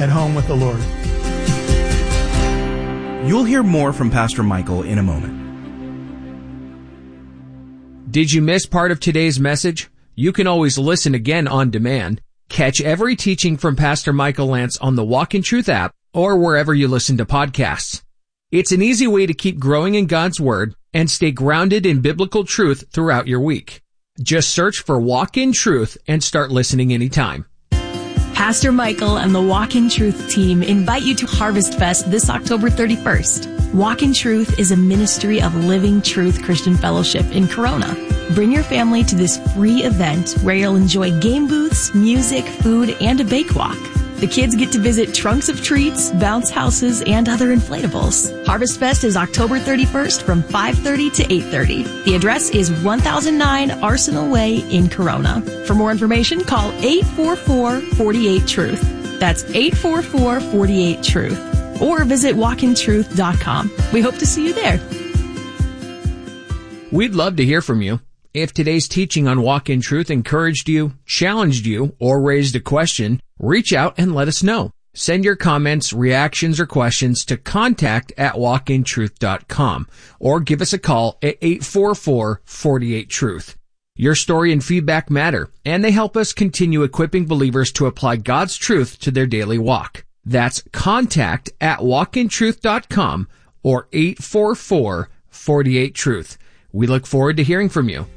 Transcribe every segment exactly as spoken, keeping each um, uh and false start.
at home with the Lord. You'll hear more from Pastor Michael in a moment. Did you miss part of today's message? You can always listen again on demand. Catch every teaching from Pastor Michael Lance on the Walk in Truth app or wherever you listen to podcasts. It's an easy way to keep growing in God's Word and stay grounded in biblical truth throughout your week. Just search for Walk in Truth and start listening anytime. Pastor Michael and the Walk in Truth team invite you to Harvest Fest this October thirty-first. Walk in Truth is a ministry of Living Truth Christian Fellowship in Corona. Bring your family to this free event where you'll enjoy game booths, music, food, and a bake walk. The kids get to visit trunks of treats, bounce houses, and other inflatables. Harvest Fest is October thirty-first from five thirty to eight thirty. The address is one thousand nine Arsenal Way in Corona. For more information, call eight four four, four eight, truth. That's eight four four, four eight, truth. Or visit walk in truth dot com. We hope to see you there. We'd love to hear from you. If today's teaching on Walk in Truth encouraged you, challenged you, or raised a question, reach out and let us know. Send your comments, reactions, or questions to contact at walk in truth dot com or give us a call at eight four four, four eight, truth. Your story and feedback matter, and they help us continue equipping believers to apply God's truth to their daily walk. That's contact at walk in truth dot com or eight four four, four eight, truth. We look forward to hearing from you.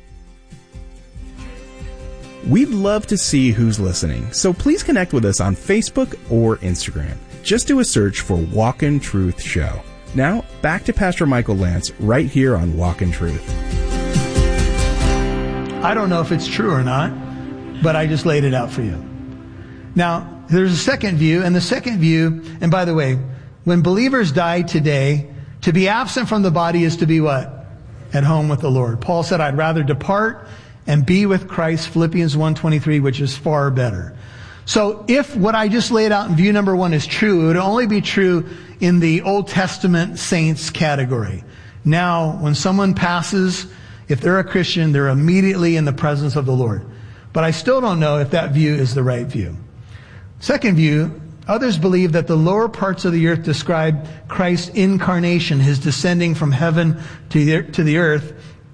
We'd love to see who's listening, so please connect with us on Facebook or Instagram. Just do a search for Walk in Truth Show. Now, back to Pastor Michael Lance right here on Walk in Truth. I don't know if it's true or not, but I just laid it out for you. Now, there's a second view, and the second view, and by the way, when believers die today, to be absent from the body is to be what? At home with the Lord. Paul said, I'd rather depart and be with Christ, Philippians one twenty-three, which is far better. So if what I just laid out in view number one is true, it would only be true in the Old Testament saints category. Now, when someone passes, if they're a Christian, they're immediately in the presence of the Lord. But I still don't know if that view is the right view. Second view, others believe that the lower parts of the earth describe Christ's incarnation, his descending from heaven to the, to the earth,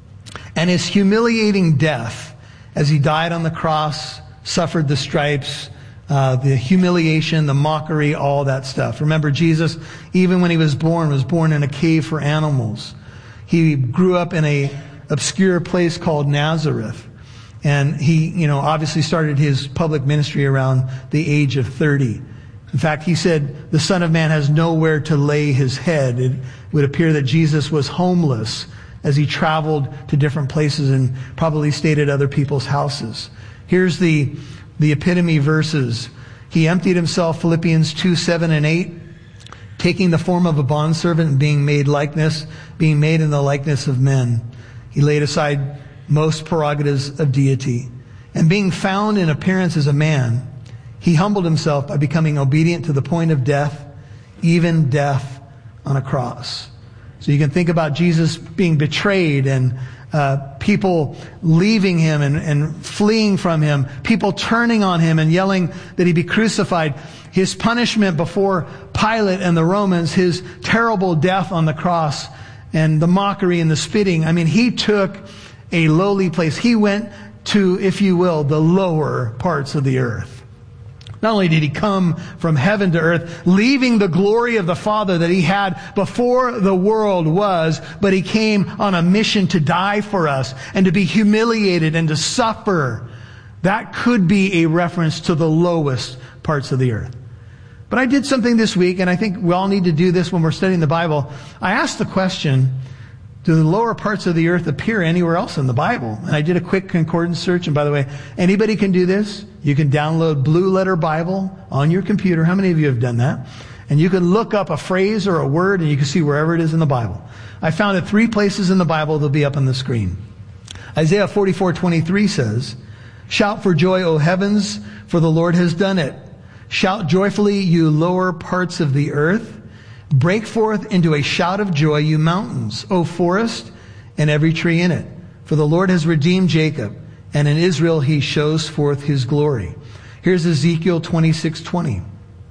and his humiliating death as he died on the cross, suffered the stripes, uh, the humiliation, the mockery, all that stuff. Remember, Jesus, even when he was born, was born in a cave for animals. He grew up in a obscure place called Nazareth. And he, you know, obviously started his public ministry around the age of thirty. In fact, he said, the Son of Man has nowhere to lay his head. It would appear that Jesus was homeless as he traveled to different places and probably stayed at other people's houses. Here's the, the epitome verses. He emptied himself, Philippians two, seven and eight, taking the form of a bondservant and being made likeness, being made in the likeness of men. He laid aside most prerogatives of deity. And being found in appearance as a man, he humbled himself by becoming obedient to the point of death, even death on a cross. So you can think about Jesus being betrayed and uh, people leaving him and, and fleeing from him, people turning on him and yelling that he be crucified. His punishment before Pilate and the Romans, his terrible death on the cross and the mockery and the spitting. I mean, he took a lowly place. He went to, if you will, the lower parts of the earth. Not only did he come from heaven to earth, leaving the glory of the Father that he had before the world was, but he came on a mission to die for us and to be humiliated and to suffer. That could be a reference to the lowest parts of the earth. But I did something this week, and I think we all need to do this when we're studying the Bible. I asked the question, do the lower parts of the earth appear anywhere else in the Bible? And I did a quick concordance search. And by the way, anybody can do this. You can download Blue Letter Bible on your computer. How many of you have done that? And you can look up a phrase or a word and you can see wherever it is in the Bible. I found it three places in the Bible. They'll be up on the screen. Isaiah forty-four twenty-three says, "Shout for joy, O heavens, for the Lord has done it. Shout joyfully, you lower parts of the earth. Break forth into a shout of joy, you mountains, O forest, and every tree in it. For the Lord has redeemed Jacob, and in Israel he shows forth his glory." Here's Ezekiel twenty-six twenty.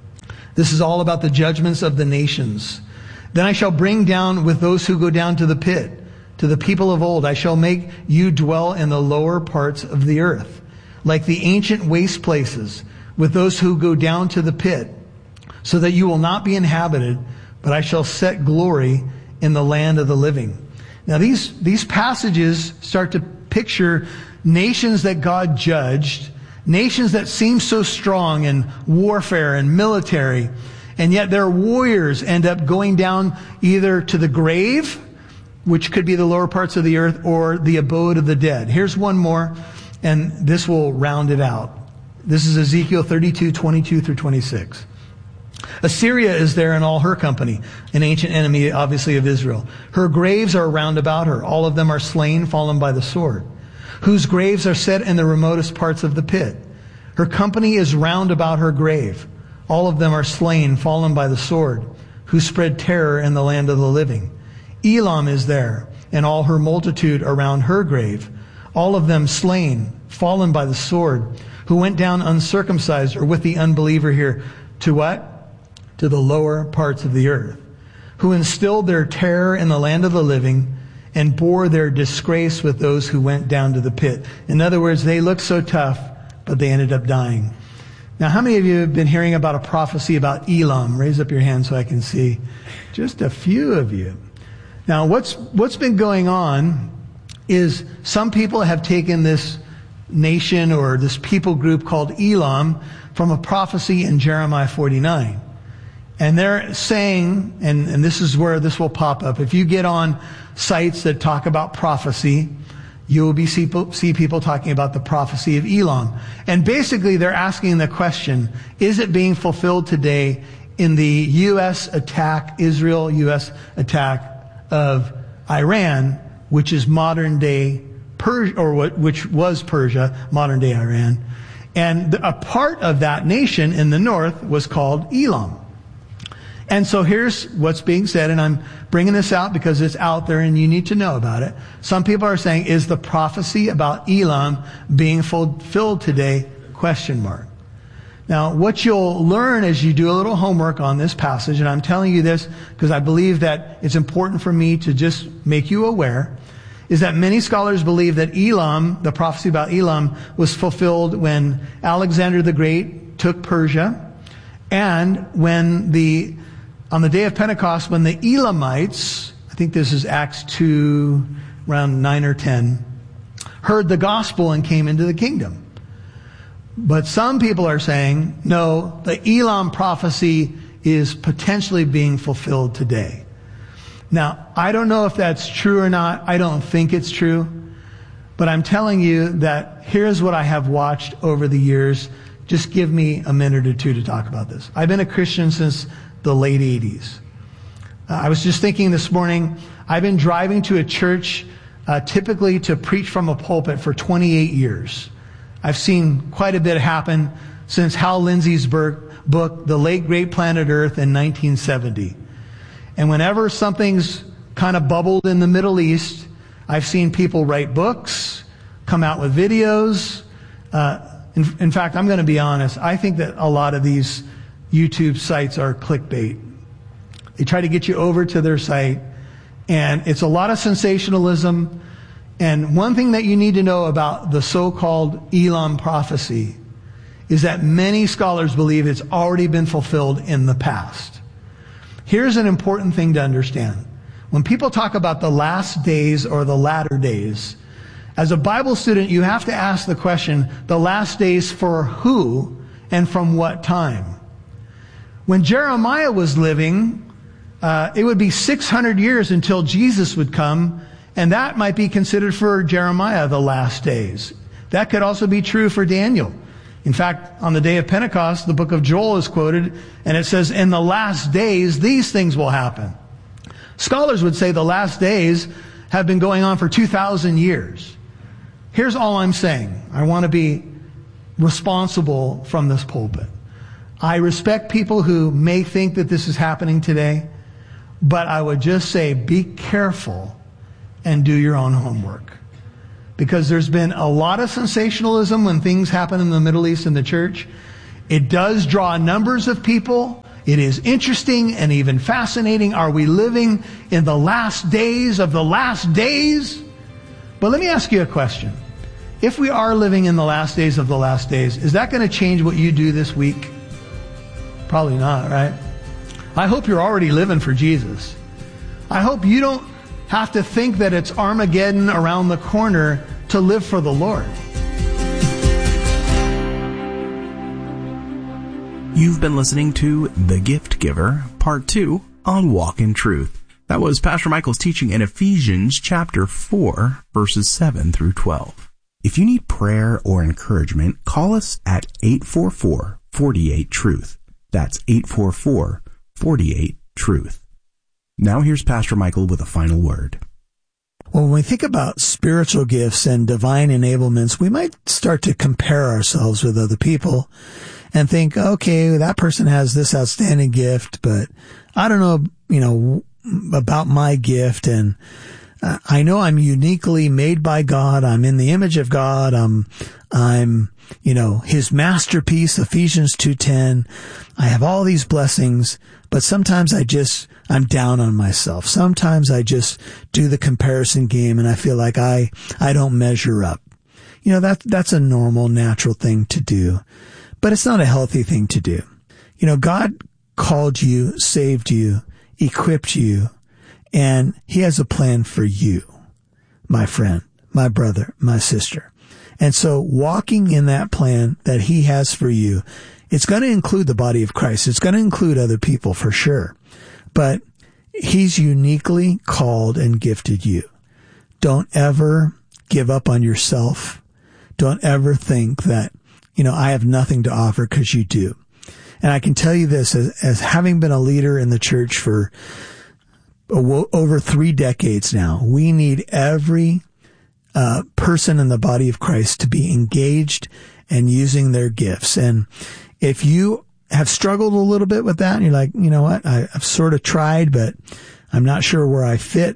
This is all about the judgments of the nations. Then I shall bring down with those who go down to the pit, to the people of old. I shall make you dwell in the lower parts of the earth, like the ancient waste places, with those who go down to the pit, so that you will not be inhabited, but I shall set glory in the land of the living. Now these, these passages start to picture nations that God judged, nations that seem so strong in warfare and military, and yet their warriors end up going down either to the grave, which could be the lower parts of the earth, or the abode of the dead. Here's one more, and this will round it out. This is Ezekiel thirty-two, twenty-two through twenty-six. Assyria is there in all her company, an ancient enemy, obviously, of Israel. Her graves are round about her. All of them are slain, fallen by the sword, whose graves are set in the remotest parts of the pit. Her company is round about her grave. All of them are slain, fallen by the sword, who spread terror in the land of the living. Elam is there, and all her multitude around her grave. All of them slain, fallen by the sword, who went down uncircumcised, or with the unbeliever here, to what? To the lower parts of the earth, who instilled their terror in the land of the living and bore their disgrace with those who went down to the pit. In other words, they looked so tough, but they ended up dying. Now, how many of you have been hearing about a prophecy about Elam? Raise up your hand so I can see. Just a few of you. Now, what's what's been going on is some people have taken this nation or this people group called Elam from a prophecy in Jeremiah forty-nine. And they're saying, and, and this is where this will pop up, if you get on sites that talk about prophecy, you will be see, see people talking about the prophecy of Elam. And basically they're asking the question, is it being fulfilled today in the U S attack, Israel U S attack of Iran, which is modern day Persia, or what, which was Persia, modern day Iran. And a part of that nation in the north was called Elam. And so here's what's being said, and I'm bringing this out because it's out there and you need to know about it. Some people are saying, is the prophecy about Elam being fulfilled today? Question mark. Now, what you'll learn as you do a little homework on this passage, and I'm telling you this because I believe that it's important for me to just make you aware, is that many scholars believe that Elam, the prophecy about Elam, was fulfilled when Alexander the Great took Persia, and when the on the day of Pentecost, when the Elamites, I think this is Acts two, around nine or ten, heard the gospel and came into the kingdom. But some people are saying, no, the Elam prophecy is potentially being fulfilled today. Now, I don't know if that's true or not. I don't think it's true. But I'm telling you that here's what I have watched over the years. Just give me a minute or two to talk about this. I've been a Christian since the late eighties. Uh, I was just thinking this morning, I've been driving to a church uh, typically to preach from a pulpit for twenty-eight years. I've seen quite a bit happen since Hal Lindsey's book, The Late Great Planet Earth, in nineteen seventy. And whenever something's kind of bubbled in the Middle East, I've seen people write books, come out with videos. Uh, in, in fact, I'm going to be honest. I think that a lot of these YouTube sites are clickbait. They try to get you over to their site, and it's a lot of sensationalism. And one thing that you need to know about the so-called Elam prophecy is that many scholars believe it's already been fulfilled in the past. Here's an important thing to understand. When people talk about the last days or the latter days, as a Bible student, you have to ask the question, the last days for who and from what time? When Jeremiah was living, uh, it would be six hundred years until Jesus would come, and that might be considered for Jeremiah the last days. That could also be true for Daniel. In fact, on the day of Pentecost, the book of Joel is quoted, and it says, in the last days, these things will happen. Scholars would say the last days have been going on for two thousand years. Here's all I'm saying. I want to be responsible from this pulpit. I respect people who may think that this is happening today, but I would just say be careful and do your own homework. Because there's been a lot of sensationalism when things happen in the Middle East in the church. It does draw numbers of people. It is interesting and even fascinating. Are we living in the last days of the last days? But let me ask you a question. If we are living in the last days of the last days, is that going to change what you do this week? Probably not, right? I hope you're already living for Jesus. I hope you don't have to think that it's Armageddon around the corner to live for the Lord. You've been listening to The Gift Giver, Part two on Walk in Truth. That was Pastor Michael's teaching in Ephesians chapter four, verses seven through twelve. If you need prayer or encouragement, call us at eight four four, four eight, truth. That's eight four four, four eight, truth. Now here's Pastor Michael with a final word. Well, when we think about spiritual gifts and divine enablements, we might start to compare ourselves with other people and think, okay, that person has this outstanding gift, but I don't know, you know, about my gift. And uh, I know I'm uniquely made by God. I'm in the image of God. I'm, I'm, you know, his masterpiece, Ephesians two ten. I have all these blessings, but sometimes I just, I'm down on myself. Sometimes I just do the comparison game and I feel like I, I don't measure up. You know, that, that's a normal, natural thing to do, but it's not a healthy thing to do. You know, God called you, saved you, equipped you, and he has a plan for you, my friend, my brother, my sister. And so walking in that plan that he has for you, it's going to include the body of Christ. It's going to include other people for sure. But he's uniquely called and gifted you. Don't ever give up on yourself. Don't ever think that, you know, I have nothing to offer, because you do. And I can tell you this, as, as having been a leader in the church for over three decades now, we need every uh, person in the body of Christ to be engaged and using their gifts. And if you have struggled a little bit with that and you're like, you know what, I, I've sort of tried, but I'm not sure where I fit,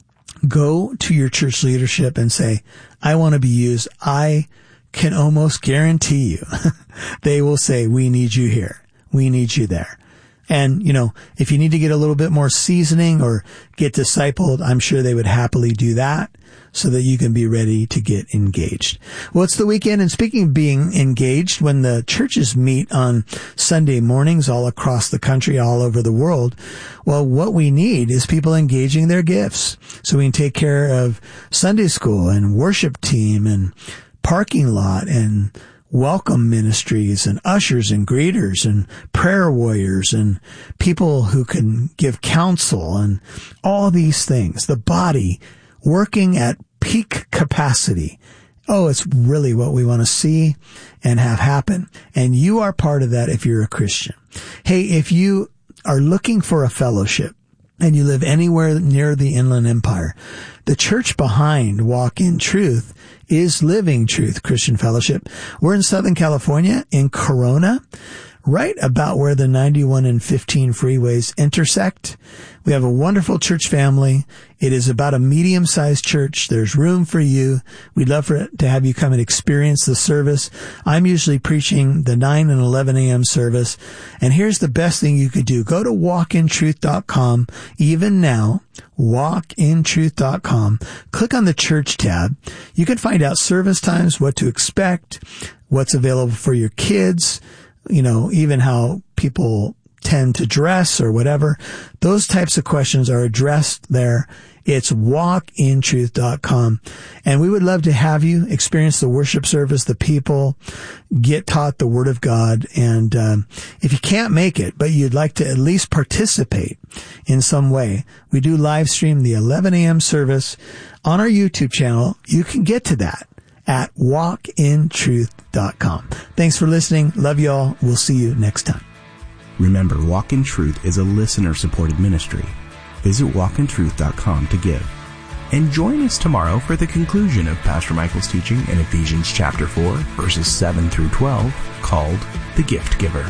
go to your church leadership and say, I want to be used. I can almost guarantee you they will say, we need you here. We need you there. And, you know, if you need to get a little bit more seasoning or get discipled, I'm sure they would happily do that so that you can be ready to get engaged. Well, it's the weekend, and speaking of being engaged, when the churches meet on Sunday mornings all across the country, all over the world, well, what we need is people engaging their gifts so we can take care of Sunday school and worship team and parking lot and welcome ministries and ushers and greeters and prayer warriors and people who can give counsel and all these things. The body working at peak capacity. Oh, it's really what we want to see and have happen. And you are part of that if you're a Christian. Hey, if you are looking for a fellowship and you live anywhere near the Inland Empire, the church behind Walk in Truth is Living Truth Christian Fellowship. We're in Southern California, in Corona, right about where the ninety-one and fifteen freeways intersect. We have a wonderful church family. It is about a medium-sized church. There's room for you. We'd love for to have you come and experience the service. I'm usually preaching the nine and eleven a.m. service. And here's the best thing you could do. Go to walk in truth dot com, even now, walk in truth dot com. Click on the church tab. You can find out service times, what to expect, what's available for your kids, you know, even how people tend to dress or whatever. Those types of questions are addressed there. It's walk in truth dot com. And we would love to have you experience the worship service, the people, get taught the Word of God. And um, if you can't make it, but you'd like to at least participate in some way, we do live stream the eleven a.m. service on our YouTube channel. You can get to that at walk in truth dot com. Thanks for listening. Love you all. We'll see you next time. Remember, Walk in Truth is a listener-supported ministry. Visit walk in truth dot com to give. And join us tomorrow for the conclusion of Pastor Michael's teaching in Ephesians chapter four, verses seven through twelve, called The Gift Giver.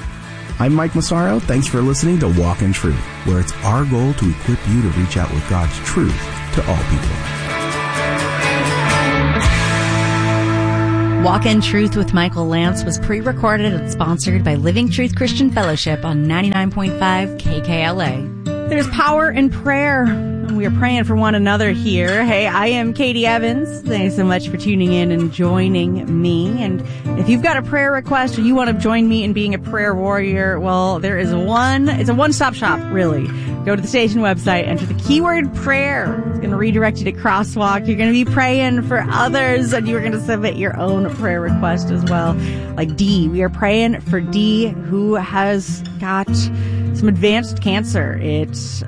I'm Mike Massaro. Thanks for listening to Walk in Truth, where it's our goal to equip you to reach out with God's truth to all people. Walk in Truth with Michael Lance was pre-recorded and sponsored by Living Truth Christian Fellowship on ninety-nine point five K K L A. There's power in prayer, and we are praying for one another here. Hey, I am Katie Evans. Thanks so much for tuning in and joining me. And if you've got a prayer request or you want to join me in being a prayer warrior, well, there is one, it's a one-stop shop, really. Go to the station website, enter the keyword prayer. It's going to redirect you to Crosswalk. You're going to be praying for others, and you're going to submit your own prayer request as well. Like Dee, we are praying for Dee, who has got some advanced cancer. It,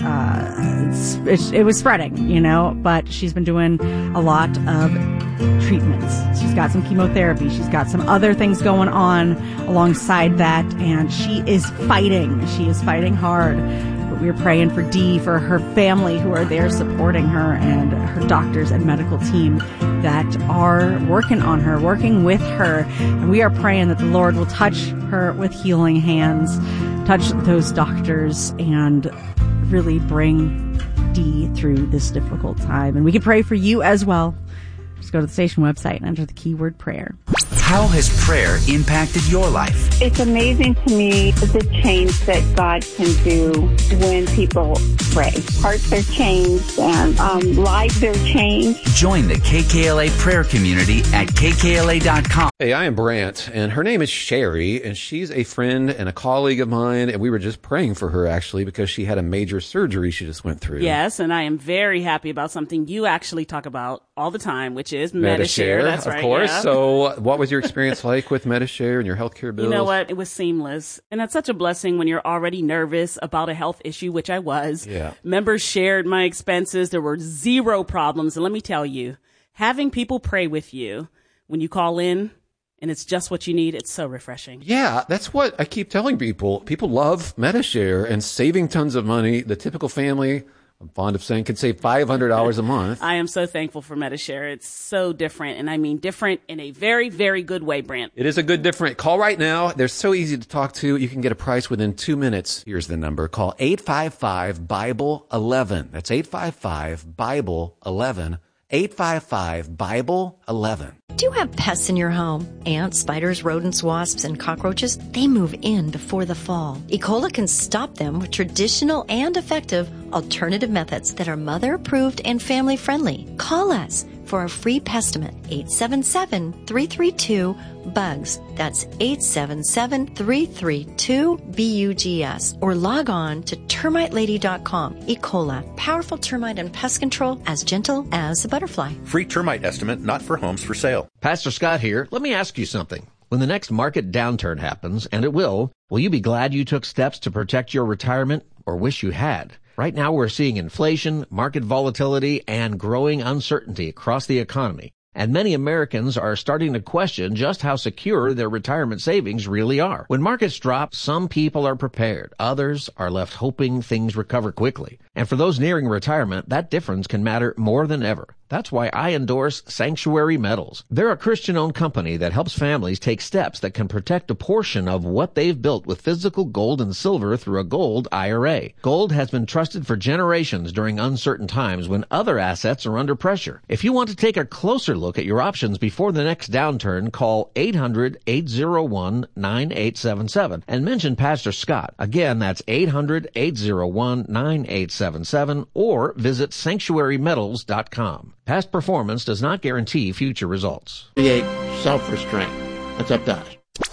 uh, it's, it, it was spreading, you know, but she's been doing a lot of treatments. She's got some chemotherapy. She's got some other things going on alongside that, and she is fighting. She is fighting hard. But we're praying for Dee, for her family who are there supporting her, and her doctors and medical team that are working on her, working with her. And we are praying that the Lord will touch her with healing hands, touch those doctors, and really bring Dee through this difficult time. And we can pray for you as well. Just go to the station website and enter the keyword prayer. How has prayer impacted your life? It's amazing to me the change that God can do when people pray. Hearts are changed and um, lives are changed. Join the K K L A prayer community at K K L A dot com. Hey, I am Brant, and her name is Sherry, and she's a friend and a colleague of mine, and we were just praying for her, actually, because she had a major surgery she just went through. Yes, and I am very happy about something you actually talk about all the time, which is Medi-Share. That's of right, course. yeah. So what was your experience like with Medi-Share and your healthcare bills? You know what? It was seamless. And that's such a blessing when you're already nervous about a health issue, which I was. Yeah. Members shared my expenses. There were zero problems. And let me tell you, having people pray with you when you call in and it's just what you need, it's so refreshing. Yeah, that's what I keep telling people. People love Medi-Share and saving tons of money. The typical family, I'm fond of saying, could save five hundred dollars a month. I am so thankful for Medi-Share. It's so different, and I mean different in a very, very good way, Brant. It is a good different. Call right now. They're so easy to talk to. You can get a price within two minutes. Here's the number. Call eight five five, Bible eleven. That's eight five five, Bible eleven. eight five five, Bible eleven. Do you have pests in your home? Ants, spiders, rodents, wasps, and cockroaches? They move in before the fall. E. coli can stop them with traditional and effective alternative methods that are mother-approved and family-friendly. Call us for a free pestimate, eight seven seven, three three two, BUGS. That's eight seven seven, three three two, B U G S. Or log on to termite lady dot com. E. coli, powerful termite and pest control as gentle as a butterfly. Free termite estimate, not for homes for sale. Pastor Scott here. Let me ask you something. When the next market downturn happens, and it will, will you be glad you took steps to protect your retirement, or wish you had? Right now we're seeing inflation, market volatility, and growing uncertainty across the economy. And many Americans are starting to question just how secure their retirement savings really are. When markets drop, some people are prepared. Others are left hoping things recover quickly. And for those nearing retirement, that difference can matter more than ever. That's why I endorse Sanctuary Metals. They're a Christian-owned company that helps families take steps that can protect a portion of what they've built with physical gold and silver through a gold I R A. Gold has been trusted for generations during uncertain times when other assets are under pressure. If you want to take a closer look at your options before the next downturn, call eight hundred, eight oh one, nine eight seven seven and mention Pastor Scott. Again, that's eight hundred, eight oh one, nine eight seven seven or visit sanctuary metals dot com. Past performance does not guarantee future results. Create self-restraint. That's up to us.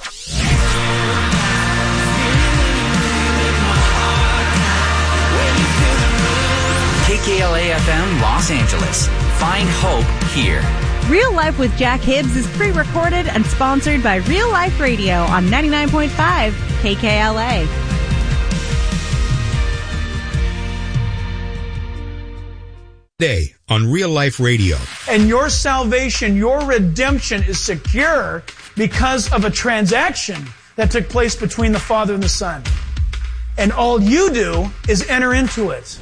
K K L A F M Los Angeles. Find hope here. Real Life with Jack Hibbs is pre-recorded and sponsored by Real Life Radio on ninety-nine point five K K L A. Day on Real Life Radio. And your salvation, your redemption is secure because of a transaction that took place between the Father and the Son. And all you do is enter into it.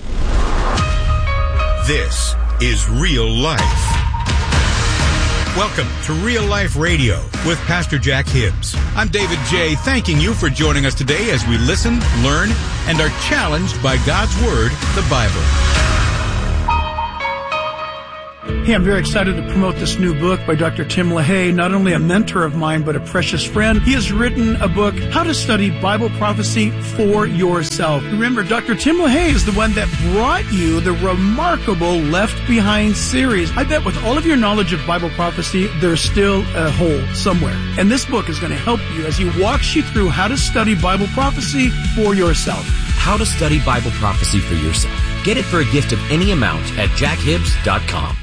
This is Real Life. Welcome to Real Life Radio with Pastor Jack Hibbs. I'm David J., thanking you for joining us today as we listen, learn, and are challenged by God's Word, the Bible. Hey, I'm very excited to promote this new book by Doctor Tim LaHaye, not only a mentor of mine, but a precious friend. He has written a book, How to Study Bible Prophecy for Yourself. Remember, Doctor Tim LaHaye is the one that brought you the remarkable Left Behind series. I bet with all of your knowledge of Bible prophecy, there's still a hole somewhere. And this book is going to help you as he walks you through how to study Bible prophecy for yourself. How to Study Bible Prophecy for Yourself. Get it for a gift of any amount at jack hibbs dot com.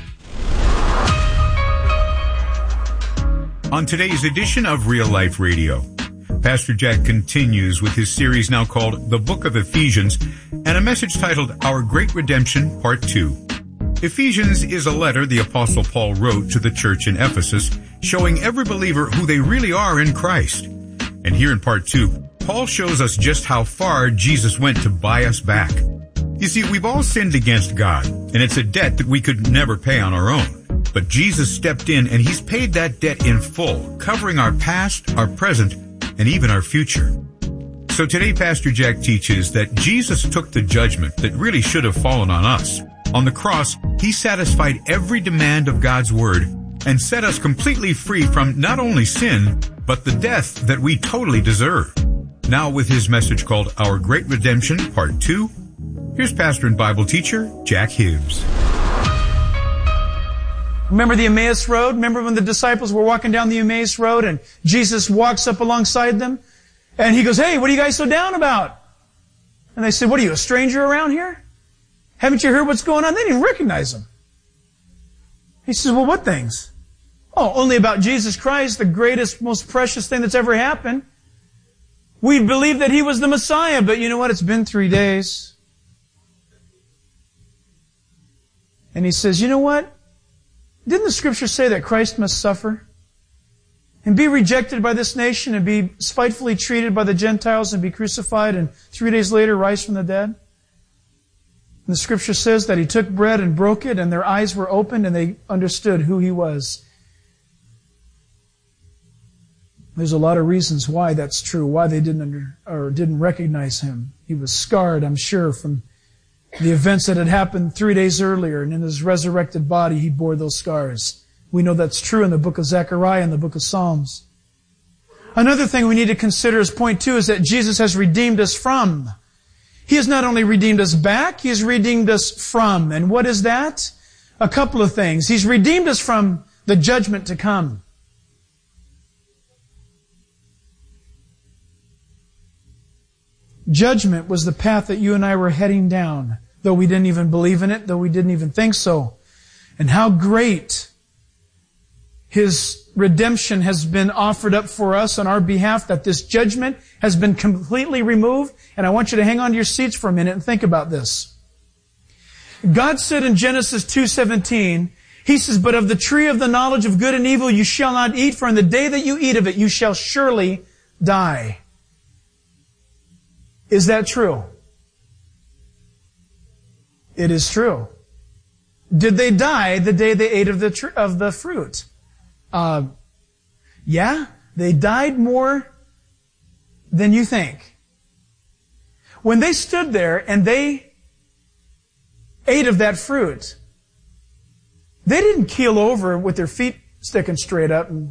On today's edition of Real Life Radio, Pastor Jack continues with his series now called The Book of Ephesians and a message titled Our Great Redemption, Part two. Ephesians is a letter the Apostle Paul wrote to the church in Ephesus, showing every believer who they really are in Christ. And here in Part two, Paul shows us just how far Jesus went to buy us back. You see, we've all sinned against God, and it's a debt that we could never pay on our own. But Jesus stepped in and he's paid that debt in full, covering our past, our present, and even our future. So today Pastor Jack teaches that Jesus took the judgment that really should have fallen on us. On the cross, he satisfied every demand of God's word and set us completely free from not only sin, but the death that we totally deserve. Now with his message called Our Great Redemption, Part two, here's pastor and Bible teacher Jack Hibbs. Remember the Emmaus Road? Remember when the disciples were walking down the Emmaus Road and Jesus walks up alongside them and he goes, "Hey, what are you guys so down about?" And they said, "What are you, a stranger around here? Haven't you heard what's going on?" They didn't recognize him. He says, "Well, what things?" "Oh, only about Jesus Christ, the greatest, most precious thing that's ever happened. We believed that he was the Messiah, but you know what? It's been three days. And he says, "You know what? Didn't the Scripture say that Christ must suffer and be rejected by this nation and be spitefully treated by the Gentiles and be crucified and three days later rise from the dead?" And the Scripture says that he took bread and broke it and their eyes were opened and they understood who he was. There's a lot of reasons why that's true, why they didn't under, or didn't recognize him. He was scarred, I'm sure, from the events that had happened three days earlier, and in his resurrected body, he bore those scars. We know that's true in the book of Zechariah and the book of Psalms. Another thing we need to consider as point two is that Jesus has redeemed us from. He has not only redeemed us back, He has redeemed us from. And what is that? A couple of things. He's redeemed us from the judgment to come. Judgment was the path that you and I were heading down, though we didn't even believe in it, though we didn't even think so. And how great His redemption has been offered up for us on our behalf, that this judgment has been completely removed. And I want you to hang on to your seats for a minute and think about this. God said in Genesis two seventeen, He says, "But of the tree of the knowledge of good and evil you shall not eat, for in the day that you eat of it you shall surely die." Is that true? It is true. Did they die the day they ate of the tr- of the fruit? Uh, yeah, they died more than you think. When they stood there and they ate of that fruit, they didn't keel over with their feet sticking straight up. And,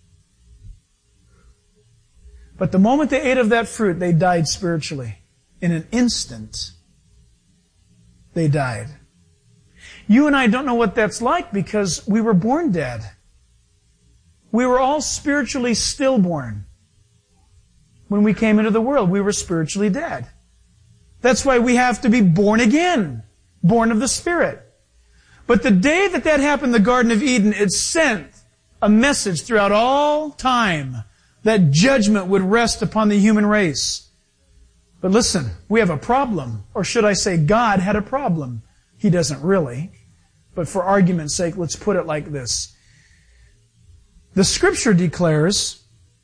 but the moment they ate of that fruit, they died spiritually. In an instant, they died. You and I don't know what that's like because we were born dead. We were all spiritually stillborn. When we came into the world, we were spiritually dead. That's why we have to be born again, born of the Spirit. But the day that that happened in the Garden of Eden, it sent a message throughout all time that judgment would rest upon the human race. But listen, we have a problem. Or should I say God had a problem? He doesn't really. But for argument's sake, let's put it like this. The Scripture declares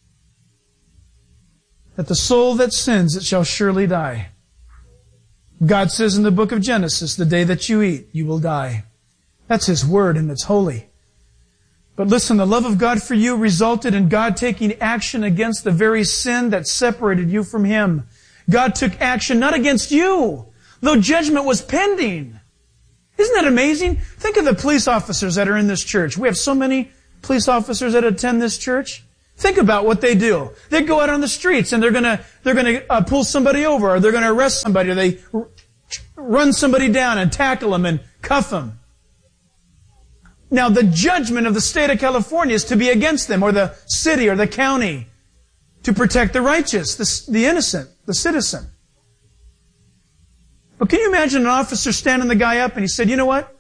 that the soul that sins, it shall surely die. God says in the book of Genesis, the day that you eat, you will die. That's His word and it's holy. But listen, the love of God for you resulted in God taking action against the very sin that separated you from Him. God took action not against you, though judgment was pending. Isn't that amazing? Think of the police officers that are in this church. We have so many police officers that attend this church. Think about what they do. They go out on the streets and they're gonna, they're gonna uh, pull somebody over, or they're gonna arrest somebody, or they r- run somebody down and tackle them and cuff them. Now, the judgment of the state of California is to be against them, or the city, or the county, to protect the righteous, the, the innocent, the citizen. But can you imagine an officer standing the guy up and he said, you know what?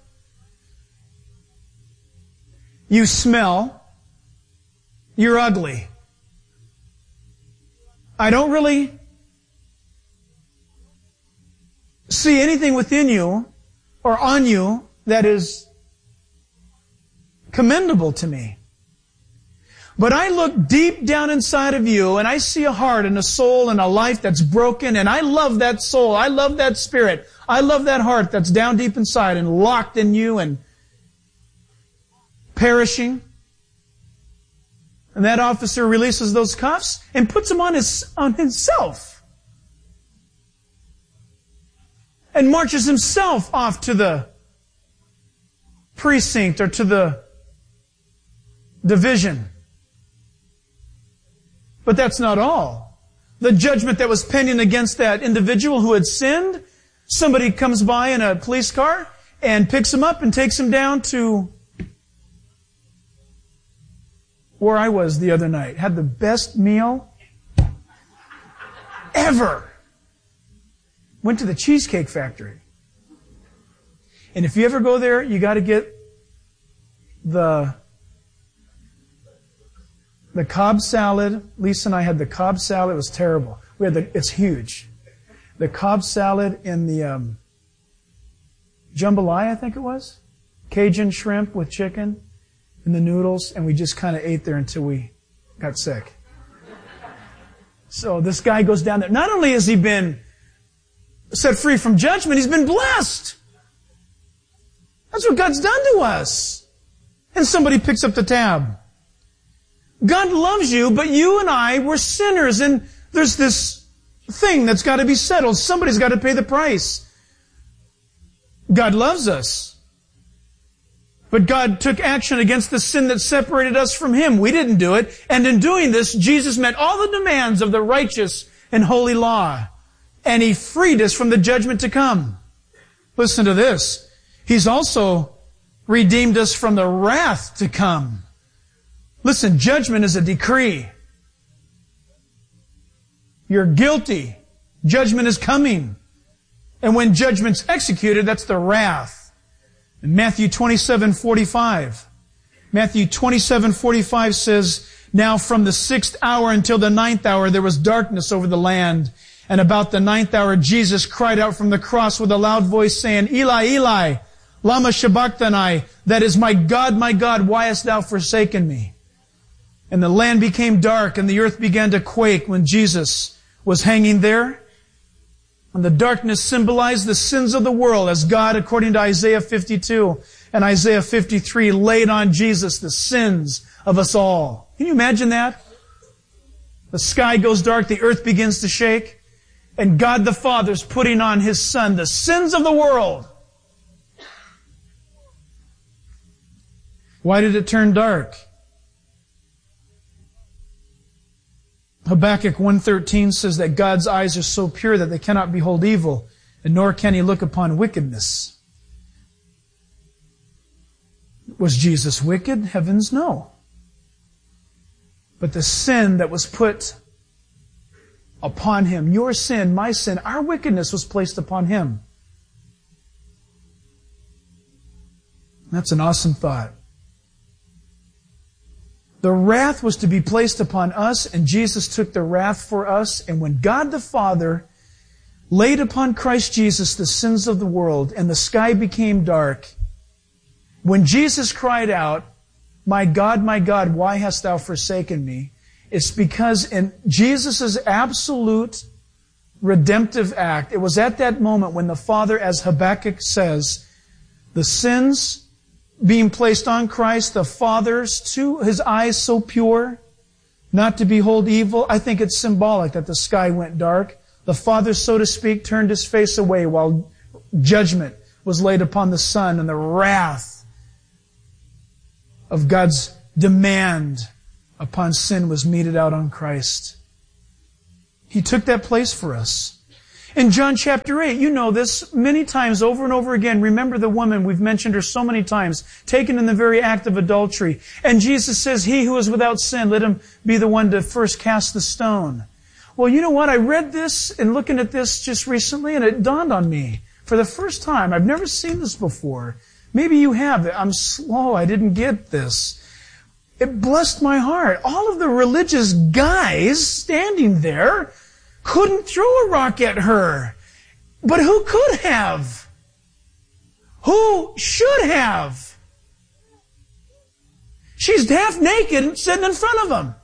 You smell. You're ugly. I don't really see anything within you or on you that is commendable to me. But I look deep down inside of you and I see a heart and a soul and a life that's broken, and I love that soul. I love that spirit. I love that heart that's down deep inside and locked in you and perishing. And that officer releases those cuffs and puts them on his, on himself. And marches himself off to the precinct or to the division. But that's not all. The judgment that was pending against that individual who had sinned, somebody comes by in a police car and picks him up and takes him down to where I was the other night. Had the best meal ever. Went to the Cheesecake Factory. And if you ever go there, you got to get the the Cobb salad. Lisa and I had the Cobb salad. It was terrible. We had the, it's huge. The Cobb salad and the um, jambalaya, I think it was. Cajun shrimp with chicken and the noodles. And we just kind of ate there until we got sick. So this guy goes down there. Not only has he been set free from judgment, he's been blessed. That's what God's done to us. And somebody picks up the tab. God loves you, but you and I were sinners, and there's this thing that's got to be settled. Somebody's got to pay the price. God loves us. But God took action against the sin that separated us from Him. We didn't do it. And in doing this, Jesus met all the demands of the righteous and holy law. And He freed us from the judgment to come. Listen to this. He's also redeemed us from the wrath to come. Listen, judgment is a decree. You're guilty. Judgment is coming. And when judgment's executed, that's the wrath. In Matthew twenty-seven forty-five, Matthew twenty-seven forty-five says, "Now from the sixth hour until the ninth hour there was darkness over the land. And about the ninth hour Jesus cried out from the cross with a loud voice saying, Eli, Eli, lama sabachthani, that is, my God, my God, why hast thou forsaken me? And the land became dark and the earth began to quake when Jesus was hanging there. And the darkness symbolized the sins of the world as God, according to Isaiah fifty-two and Isaiah fifty-three, laid on Jesus the sins of us all. Can you imagine that? The sky goes dark, the earth begins to shake, and God the Father's putting on His Son the sins of the world. Why did it turn dark? Habakkuk one thirteen says that God's eyes are so pure that they cannot behold evil, and nor can He look upon wickedness. Was Jesus wicked? Heavens, no. But the sin that was put upon Him, your sin, my sin, our wickedness was placed upon Him. That's an awesome thought. The wrath was to be placed upon us, and Jesus took the wrath for us. And when God the Father laid upon Christ Jesus the sins of the world, and the sky became dark, when Jesus cried out, my God, my God, why hast thou forsaken me? It's because in Jesus' absolute redemptive act, it was at that moment when the Father, as Habakkuk says, the sins being placed on Christ, the Father's to His eyes so pure, not to behold evil. I think it's symbolic that the sky went dark. The Father, so to speak, turned His face away while judgment was laid upon the Son, and the wrath of God's demand upon sin was meted out on Christ. He took that place for us. In John chapter eight, you know this many times over and over again. Remember the woman, we've mentioned her so many times, taken in the very act of adultery. And Jesus says, he who is without sin, let him be the one to first cast the stone. Well, you know what? I read this and looking at this just recently, and it dawned on me for the first time. I've never seen this before. Maybe you have. I'm slow. I didn't get this. It blessed my heart. All of the religious guys standing there couldn't throw a rock at her. But who could have? Who should have? She's half naked sitting in front of him.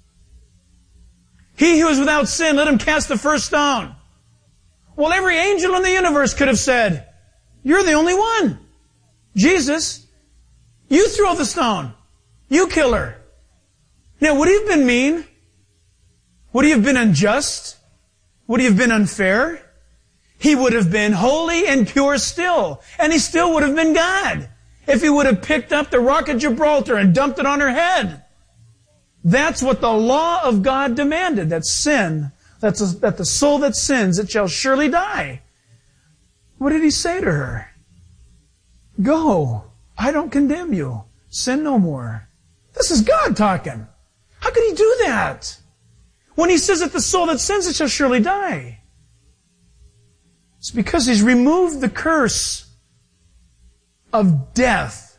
He who is without sin, let him cast the first stone. Well, every angel in the universe could have said, you're the only one. Jesus, you throw the stone. You kill her. Now, would he have been mean? Would he have been unjust? Would he have been unfair? He would have been holy and pure still. And he still would have been God if he would have picked up the rock of Gibraltar and dumped it on her head. That's what the law of God demanded. That sin, that's a, that the soul that sins, it shall surely die. What did he say to her? Go. I don't condemn you. Sin no more. This is God talking. How could he do that? When he says that the soul that sins, it shall surely die. It's because he's removed the curse of death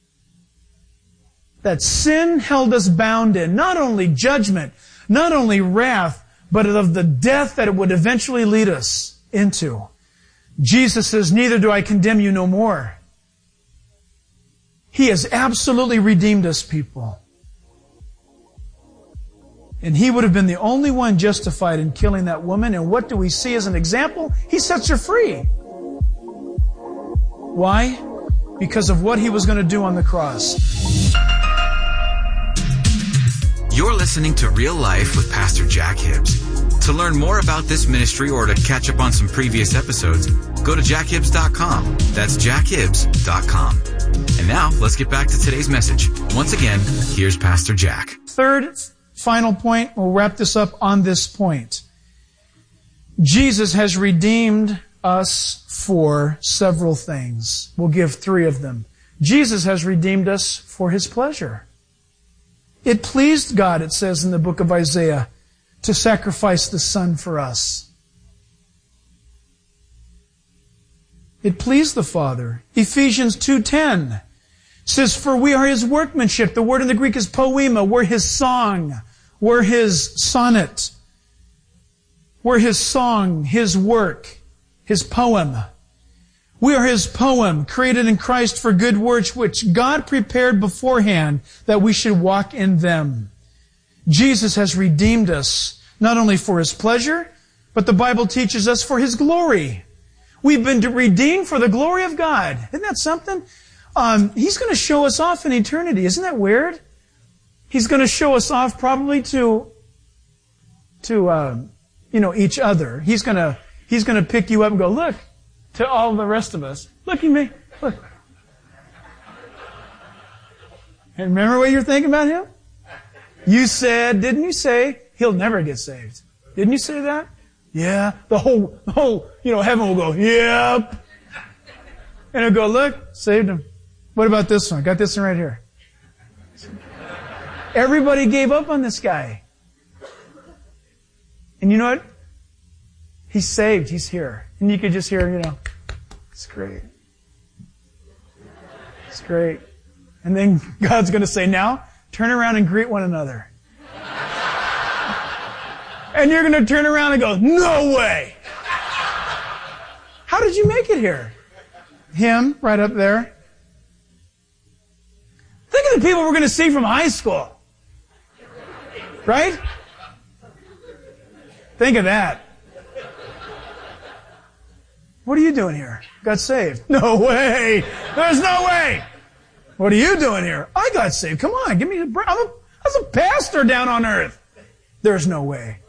that sin held us bound in. Not only judgment, not only wrath, but of the death that it would eventually lead us into. Jesus says, neither do I condemn you no more. He has absolutely redeemed us, people. And he would have been the only one justified in killing that woman. And what do we see as an example? He sets her free. Why? Because of what he was going to do on the cross. You're listening to Real Life with Pastor Jack Hibbs. To learn more about this ministry or to catch up on some previous episodes, go to jack hibbs dot com. That's jack hibbs dot com. And now, let's get back to today's message. Once again, here's Pastor Jack. Third, final point, we'll wrap this up on this point. Jesus has redeemed us for several things. We'll give three of them. Jesus has redeemed us for his pleasure. It pleased God, it says in the book of Isaiah, to sacrifice the Son for us. It pleased the Father. Ephesians two ten says, for we are his workmanship. The word in the Greek is poema. We're his song. We're his sonnet. We're his song, his work, his poem. We are his poem, created in Christ for good works, which God prepared beforehand that we should walk in them. Jesus has redeemed us, not only for his pleasure, but the Bible teaches us for his glory. We've been redeemed for the glory of God. Isn't that something? Um, he's going to show us off in eternity. Isn't that weird? He's going to show us off probably to, to, uh, you know, each other. He's going to, he's going to pick you up and go, look, to all the rest of us. Look at me. Look. And remember what you're thinking about him? You said, didn't you say, he'll never get saved? Didn't you say that? Yeah. The whole, the whole, you know, heaven will go, yep. And it'll go, look, saved him. What about this one? Got this one right here. Everybody gave up on this guy. And you know what? He's saved. He's here. And you could just hear, you know, it's great. It's great. And then God's going to say, now, turn around and greet one another. And you're going to turn around and go, no way! How did you make it here? Him, right up there. Think of the people we're going to see from high school. Right? Think of that. What are you doing here? Got saved. No way. There's no way. What are you doing here? I got saved. Come on, give me a break. I'm a, I was a pastor down on earth. There's no way.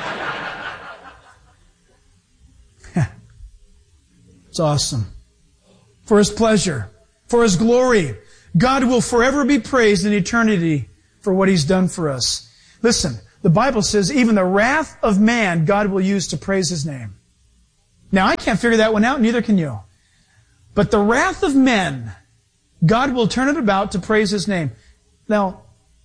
It's awesome. for His pleasure, for His glory. God will forever be praised in eternity for what He's done for us. Listen, the Bible says even the wrath of man God will use to praise His name. Now, I can't figure that one out, neither can you. But the wrath of men, God will turn it about to praise His name. Now,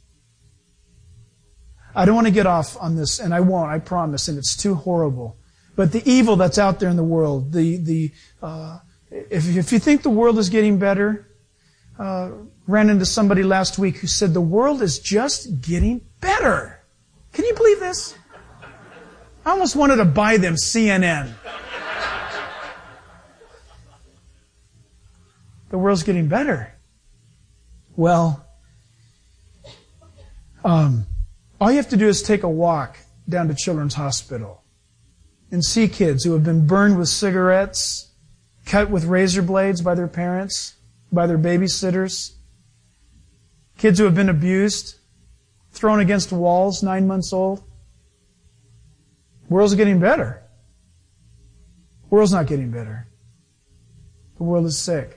I don't want to get off on this, and I won't, I promise, and it's too horrible. But the evil that's out there in the world, the the uh, if if you think the world is getting better, uh, ran into somebody last week who said the world is just getting better. Can you believe this? I almost wanted to buy them C N N. The world's getting better. Well, um, all you have to do is take a walk down to Children's Hospital and see kids who have been burned with cigarettes, cut with razor blades by their parents, by their babysitters, kids who have been abused, thrown against walls, nine months old. The world's getting better. The world's not getting better. The world is sick.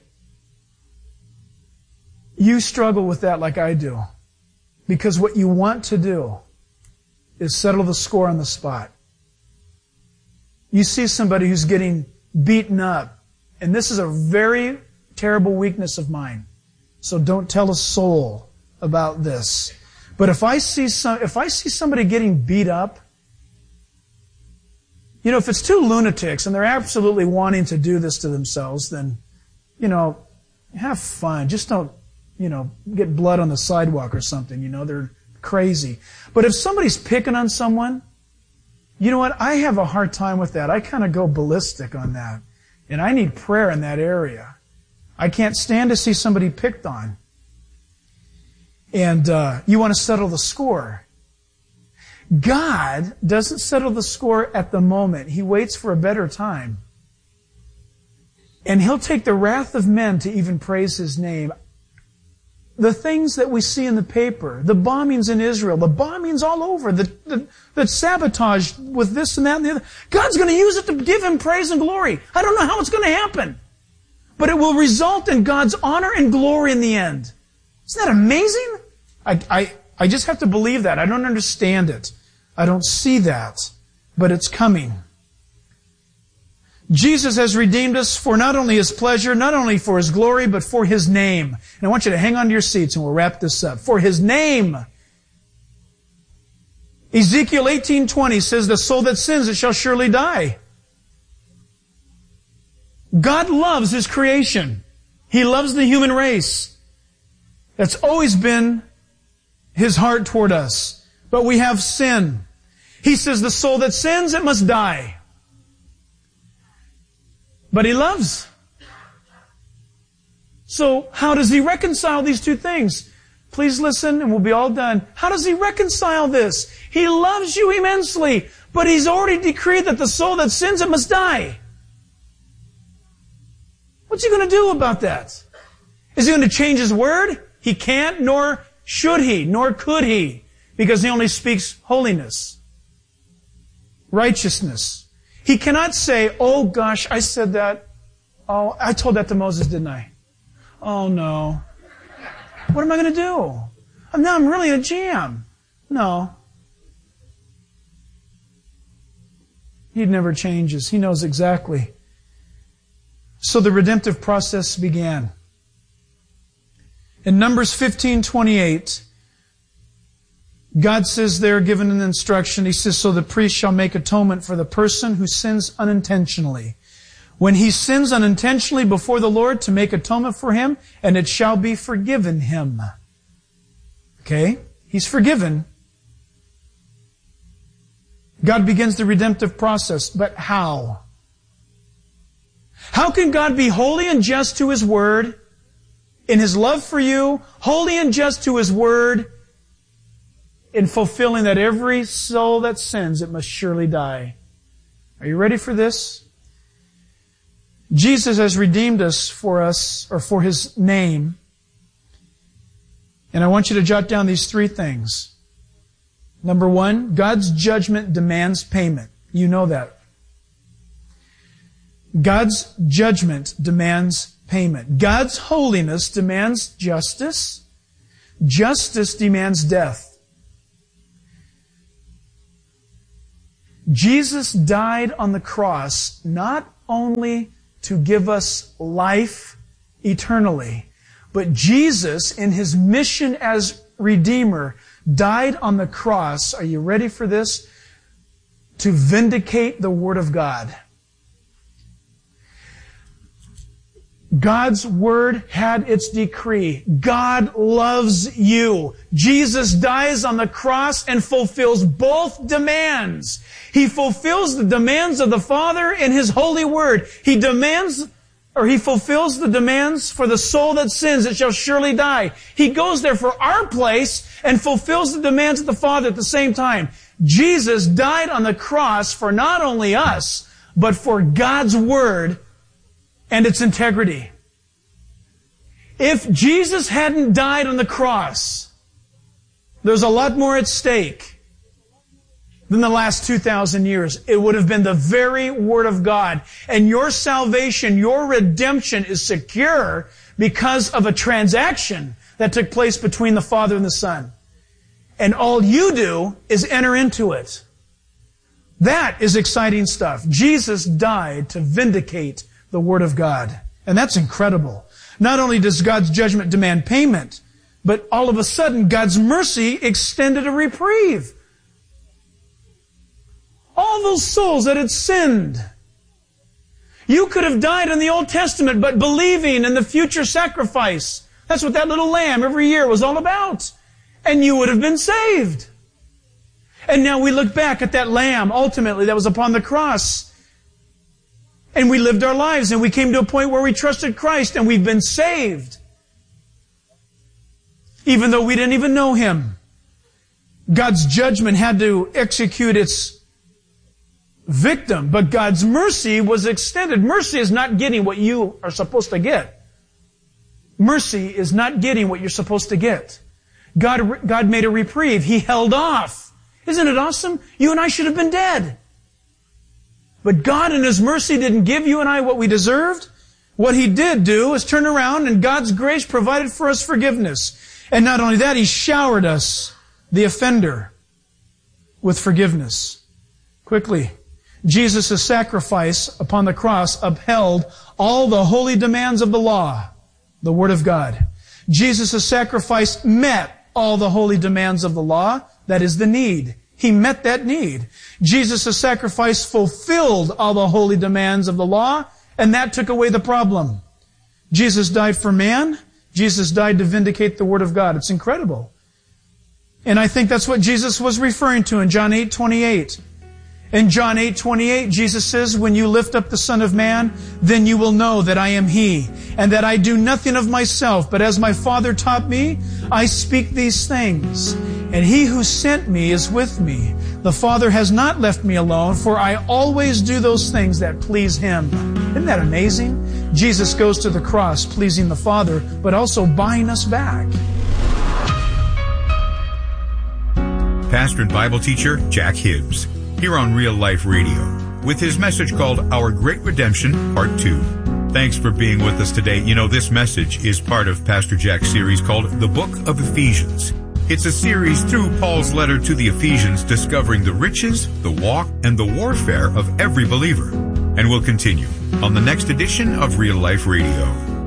You struggle with that like I do. Because what you want to do is settle the score on the spot. You see somebody who's getting beaten up, and this is a very terrible weakness of mine. So don't tell a soul about this. But if I see some, if I see somebody getting beat up, you know, if it's two lunatics and they're absolutely wanting to do this to themselves, then, you know, have fun. Just don't, you know, get blood on the sidewalk or something. You know, they're crazy. But if somebody's picking on someone, you know what? I have a hard time with that. I kind of go ballistic on that. And I need prayer in that area. I can't stand to see somebody picked on. And uh, you want to settle the score. God doesn't settle the score at the moment. He waits for a better time. And He'll take the wrath of men to even praise His name. The things that we see in the paper, the bombings in Israel, the bombings all over, the, the, the sabotage with this and that and the other, God's going to use it to give Him praise and glory. I don't know how it's going to happen. But it will result in God's honor and glory in the end. Isn't that amazing? I, I, I just have to believe that. I don't understand it. I don't see that. But it's coming. Jesus has redeemed us for not only His pleasure, not only for His glory, but for His name. And I want you to hang on to your seats and we'll wrap this up. For His name. Ezekiel eighteen twenty says, the soul that sins, it shall surely die. God loves His creation. He loves the human race. That's always been His heart toward us. But we have sin. He says the soul that sins, it must die. But He loves. So how does He reconcile these two things? Please listen and we'll be all done. How does He reconcile this? He loves you immensely, but He's already decreed that the soul that sins, it must die. What's He going to do about that? Is He going to change His word? He can't, nor should He, nor could He, because He only speaks holiness, righteousness. He cannot say, oh gosh, I said that. Oh, I told that to Moses, didn't I? Oh no. What am I going to do? Now I'm really in a jam. No. He never changes. He knows exactly. So the redemptive process began. In Numbers fifteen twenty-eight, God says there, given an instruction, He says, so the priest shall make atonement for the person who sins unintentionally. When he sins unintentionally before the Lord, to make atonement for him, and it shall be forgiven him. Okay? He's forgiven. God begins the redemptive process, but how? How can God be holy and just to His word, in His love for you, holy and just to His word, in fulfilling that every soul that sins, it must surely die? Are you ready for this? Jesus has redeemed us for us, or for His name. And I want you to jot down these three things. Number one, God's judgment demands payment. You know that. God's judgment demands payment. God's holiness demands justice. Justice demands death. Jesus died on the cross not only to give us life eternally, but Jesus, in His mission as Redeemer, died on the cross, are you ready for this? To vindicate the Word of God. God's Word had its decree. God loves you. Jesus dies on the cross and fulfills both demands. He fulfills the demands of the Father in His holy Word. He demands, or He fulfills the demands for the soul that sins, it shall surely die. He goes there for our place and fulfills the demands of the Father at the same time. Jesus died on the cross for not only us, but for God's Word and its integrity. If Jesus hadn't died on the cross, there's a lot more at stake than the last two thousand years. It would have been the very Word of God. And your salvation, your redemption is secure because of a transaction that took place between the Father and the Son. And all you do is enter into it. That is exciting stuff. Jesus died to vindicate the Word of God. And that's incredible. Not only does God's judgment demand payment, but all of a sudden God's mercy extended a reprieve. All those souls that had sinned. You could have died in the Old Testament, but believing in the future sacrifice. That's what that little lamb every year was all about. And you would have been saved. And now we look back at that lamb, ultimately, that was upon the cross. And we lived our lives, and we came to a point where we trusted Christ, and we've been saved. Even though we didn't even know Him. God's judgment had to execute its victim, but God's mercy was extended. Mercy is not getting what you are supposed to get. Mercy is not getting what you're supposed to get. God, God made a reprieve. He held off. Isn't it awesome? You and I should have been dead. But God in His mercy didn't give you and I what we deserved. What He did do is turn around, and God's grace provided for us forgiveness. And not only that, He showered us, the offender, with forgiveness. Quickly, Jesus' sacrifice upon the cross upheld all the holy demands of the law, the Word of God. Jesus' sacrifice met all the holy demands of the law, that is the need. He met that need. Jesus' sacrifice fulfilled all the holy demands of the law, and that took away the problem. Jesus died for man. Jesus died to vindicate the Word of God. It's incredible. And I think that's what Jesus was referring to in John eight twenty-eight. In John eight twenty-eight, Jesus says, when you lift up the Son of Man, then you will know that I am He, and that I do nothing of myself, but as my Father taught me, I speak these things. And He who sent me is with me. The Father has not left me alone, for I always do those things that please Him. Isn't that amazing? Jesus goes to the cross pleasing the Father, but also buying us back. Pastor and Bible teacher Jack Hibbs, here on Real Life Radio, with his message called Our Great Redemption, Part two. Thanks for being with us today. You know, this message is part of Pastor Jack's series called The Book of Ephesians. It's a series through Paul's letter to the Ephesians, discovering the riches, the walk, and the warfare of every believer. And we'll continue on the next edition of Real Life Radio.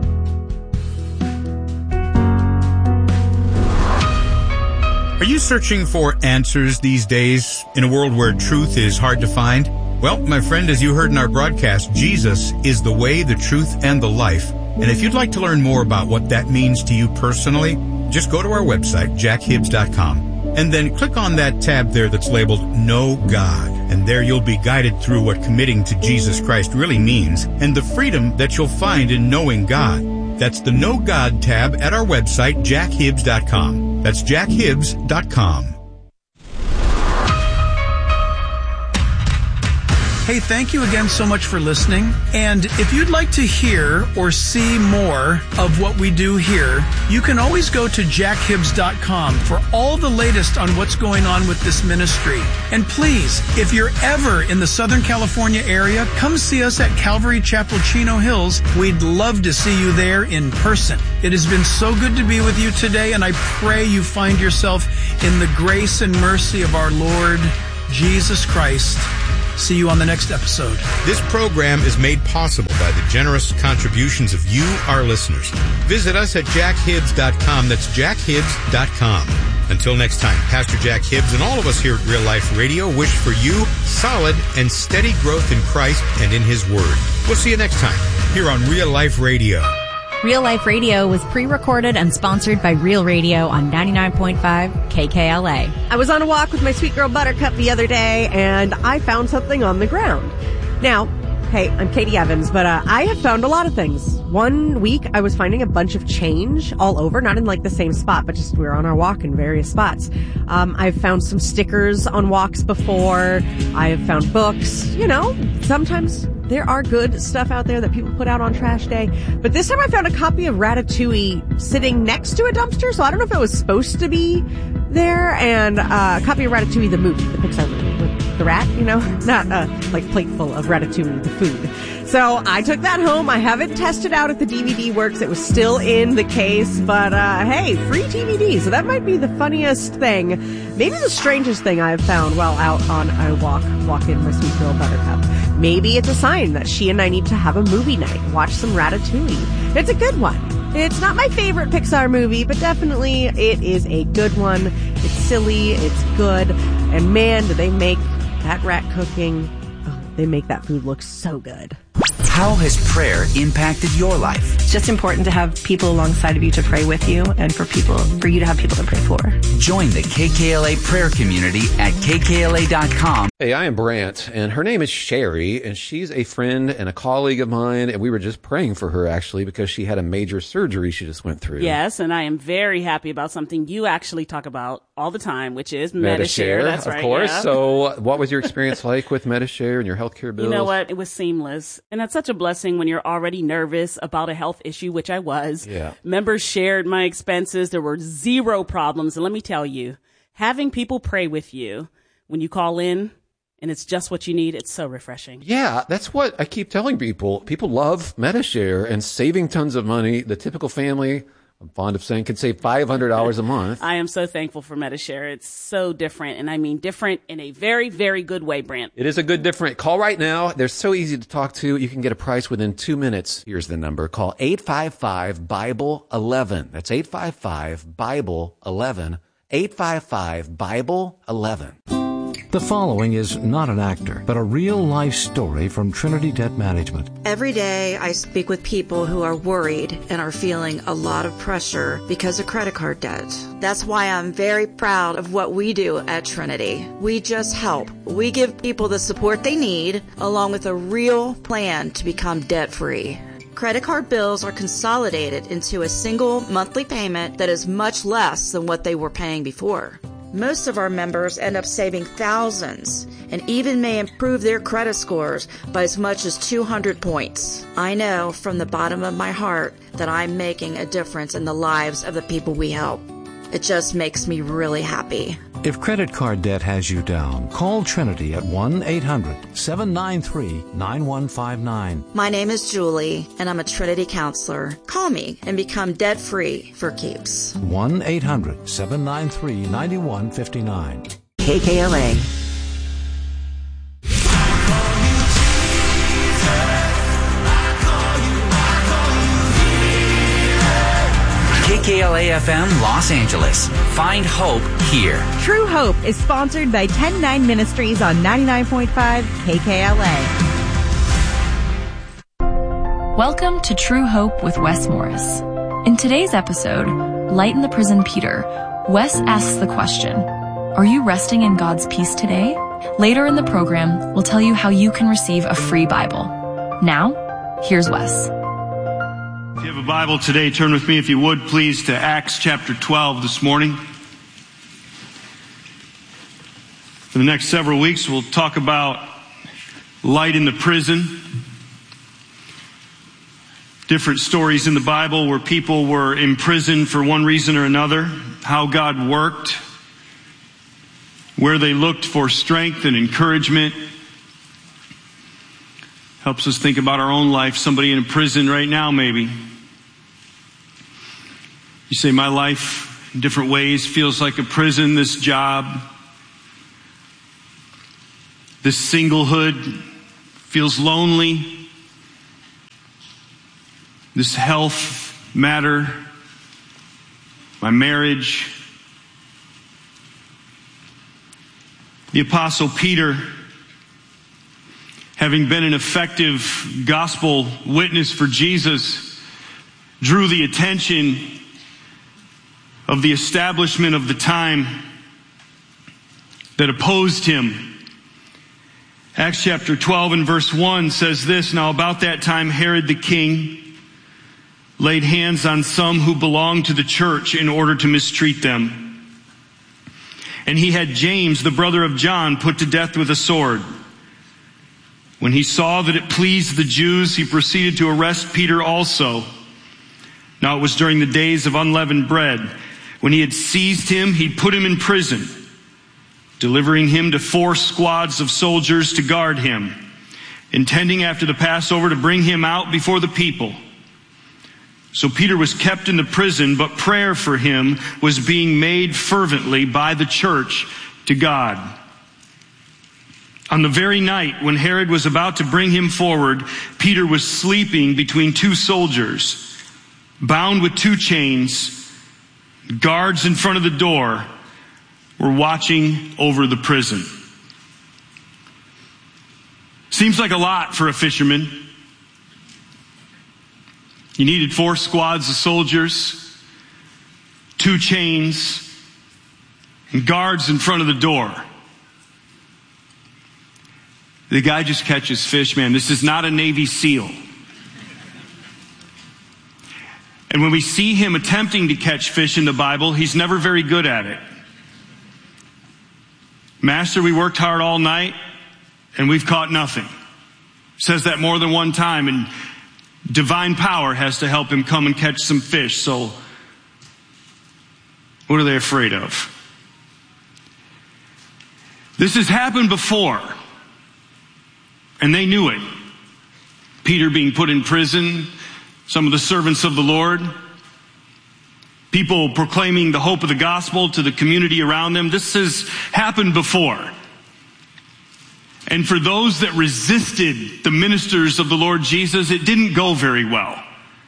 Are you searching for answers these days in a world where truth is hard to find? Well, my friend, as you heard in our broadcast, Jesus is the way, the truth, and the life. And if you'd like to learn more about what that means to you personally, just go to our website, jack hibbs dot com, and then click on that tab there that's labeled Know God. And there you'll be guided through what committing to Jesus Christ really means and the freedom that you'll find in knowing God. That's the Know God tab at our website, jack hibbs dot com. That's jack hibbs dot com. Hey, thank you again so much for listening. And if you'd like to hear or see more of what we do here, you can always go to jack hibbs dot com for all the latest on what's going on with this ministry. And please, if you're ever in the Southern California area, come see us at Calvary Chapel, Chino Hills. We'd love to see you there in person. It has been so good to be with you today, and I pray you find yourself in the grace and mercy of our Lord Jesus Christ. See you on the next episode. This program is made possible by the generous contributions of you, our listeners. Visit us at jack hibbs dot com. That's jack hibbs dot com. Until next time, Pastor Jack Hibbs and all of us here at Real Life Radio wish for you solid and steady growth in Christ and in His Word. We'll see you next time here on Real Life Radio. Real Life Radio was pre-recorded and sponsored by Real Radio on ninety-nine point five K K L A. I was on a walk with my sweet girl Buttercup the other day, and I found something on the ground. Now, hey, I'm Katie Evans, but uh, I have found a lot of things. One week, I was finding a bunch of change all over, not in like the same spot, but just we were on our walk in various spots. Um, I've found some stickers on walks before. I have found books. You know, sometimes there are good stuff out there that people put out on trash day. But this time I found a copy of Ratatouille sitting next to a dumpster, so I don't know if it was supposed to be there, and uh, a copy of Ratatouille, the movie, the Pixar movie, with the rat, you know, not a like plateful of Ratatouille, the food. So I took that home. I haven't tested out if the D V D works. It was still in the case, but uh, hey, free D V D. So that might be the funniest thing, maybe the strangest thing I have found while out on a walk, walking my sweet girl Buttercup. Maybe it's a sign that she and I need to have a movie night, watch some Ratatouille. It's a good one. It's not my favorite Pixar movie, but definitely it is a good one. It's silly, it's good, and man, do they make that rat cooking, oh, they make that food look so good. How has prayer impacted your life? It's just important to have people alongside of you to pray with you, and for people, for you to have people to pray for. Join the K K L A prayer community at K K L A dot com. Hey, I am Brant, and her name is Sherry, and she's a friend and a colleague of mine, and we were just praying for her, actually, because she had a major surgery she just went through. Yes, and I am very happy about something you actually talk about all the time, which is Medi-Share. Medi-Share. That's of right, course. yeah. So what was your experience like with Medi-Share and your healthcare bills? You know what? It was seamless. And that's such a blessing when you're already nervous about a health issue, which I was. Yeah. Members shared my expenses. There were zero problems. And let me tell you, having people pray with you when you call in, and it's just what you need, it's so refreshing. Yeah, that's what I keep telling people. People love Medi-Share and saving tons of money. The typical family, I'm fond of saying, can save five hundred dollars a month. I am so thankful for Medi-Share. It's so different, and I mean different in a very, very good way, Brant. It is a good different. Call right now. They're so easy to talk to. You can get a price within two minutes. Here's the number. Call eight five five Bible eleven. That's eight five five Bible eleven. eight five five Bible eleven. The following is not an actor, but a real-life story from Trinity Debt Management. Every day I speak with people who are worried and are feeling a lot of pressure because of credit card debt. That's why I'm very proud of what we do at Trinity. We just help. We give people the support they need, along with a real plan to become debt-free. Credit card bills are consolidated into a single monthly payment that is much less than what they were paying before. Most of our members end up saving thousands and even may improve their credit scores by as much as two hundred points. I know from the bottom of my heart that I'm making a difference in the lives of the people we help. It just makes me really happy. If credit card debt has you down, call Trinity at one eight hundred seven nine three nine one five nine. My name is Julie, and I'm a Trinity counselor. Call me and become debt-free for keeps. one eight hundred seven nine three nine one five nine. K K L A. K K L A F M Los Angeles. Find hope here. True Hope is sponsored by ten nine Ministries on ninety-nine point five K K L A. Welcome to True Hope with Wes Morris. In today's episode, Lighten the Prison Peter, Wes asks the question, are you resting in God's peace today? Later in the program, we'll tell you how you can receive a free Bible. Now, here's Wes. If you have a Bible today, turn with me, if you would, please, to Acts chapter twelve this morning. For the next several weeks, we'll talk about light in the prison. Different stories in the Bible where people were imprisoned for one reason or another, how God worked, where they looked for strength and encouragement. Helps us think about our own life. Somebody in a prison right now, maybe. You say, my life in different ways feels like a prison, this job, this singlehood feels lonely. This health matter, my marriage. The Apostle Peter, having been an effective gospel witness for Jesus, drew the attention of the establishment of the time that opposed him. Acts chapter twelve and verse one says this, now about that time Herod the king laid hands on some who belonged to the church in order to mistreat them. And he had James, the brother of John, put to death with a sword. When he saw that it pleased the Jews, he proceeded to arrest Peter also. Now it was during the days of unleavened bread. When he had seized him, he put him in prison, delivering him to four squads of soldiers to guard him, intending after the Passover to bring him out before the people. So Peter was kept in the prison, but prayer for him was being made fervently by the church to God. On the very night when Herod was about to bring him forward, Peter was sleeping between two soldiers, bound with two chains. Guards in front of the door were watching over the prison. Seems like a lot for a fisherman. You needed four squads of soldiers, two chains, and guards in front of the door. The guy just catches fish, man. This is not a Navy SEAL. And when we see him attempting to catch fish in the Bible, he's never very good at it. Master, we worked hard all night, and we've caught nothing. Says that more than one time, and divine power has to help him come and catch some fish. So, what are they afraid of? This has happened before, and they knew it. Peter being put in prison, some of the servants of the Lord, people proclaiming the hope of the gospel to the community around them. This has happened before. And for those that resisted the ministers of the Lord Jesus, it didn't go very well.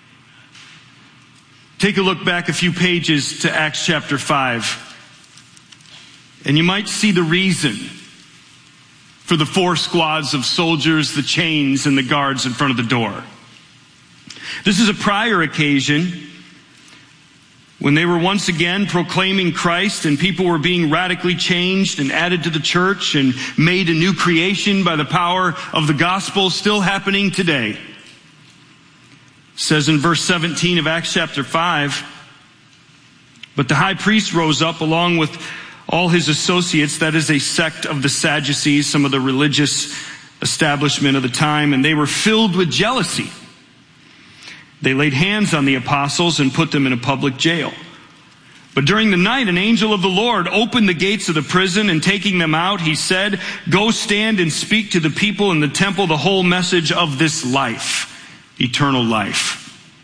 Take a look back a few pages to Acts chapter five, and you might see the reason for the four squads of soldiers, the chains, and the guards in front of the door. This is a prior occasion when they were once again proclaiming Christ, and people were being radically changed and added to the church and made a new creation by the power of the gospel, still happening today. It says in verse seventeen of Acts chapter five, but the high priest rose up along with all his associates, that is a sect of the Sadducees, some of the religious establishment of the time, and they were filled with jealousy. They laid hands on the apostles and put them in a public jail. But during the night, an angel of the Lord opened the gates of the prison, and taking them out, he said, go stand and speak to the people in the temple the whole message of this life, eternal life.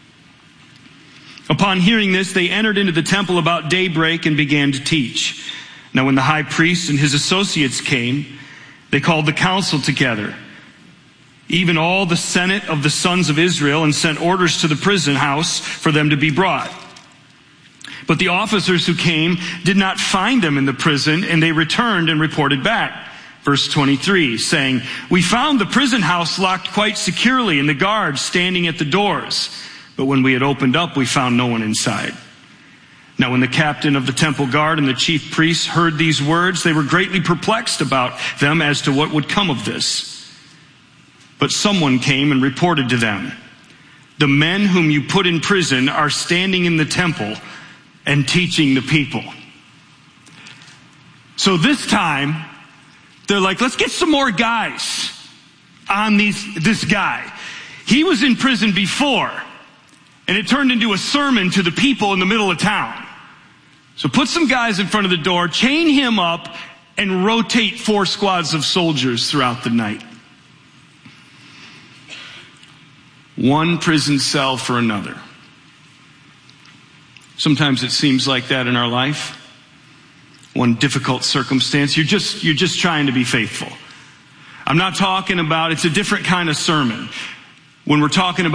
Upon hearing this, they entered into the temple about daybreak and began to teach. Now when the high priest and his associates came, they called the council together, even all the senate of the sons of Israel, and sent orders to the prison house for them to be brought. But the officers who came did not find them in the prison, and they returned and reported back. Verse twenty-three, saying, we found the prison house locked quite securely and the guards standing at the doors. But when we had opened up, we found no one inside. Now when the captain of the temple guard and the chief priests heard these words, they were greatly perplexed about them as to what would come of this. But someone came and reported to them, the men whom you put in prison are standing in the temple and teaching the people. So this time, they're like, let's get some more guys. on these, this guy. He was in prison before, and it turned into a sermon to the people in the middle of town. So put some guys in front of the door, chain him up, and rotate four squads of soldiers throughout the night. One prison cell for another. Sometimes it seems like that in our life. One difficult circumstance. You're just, you're just trying to be faithful. I'm not talking about, it's a different kind of sermon. When we're talking about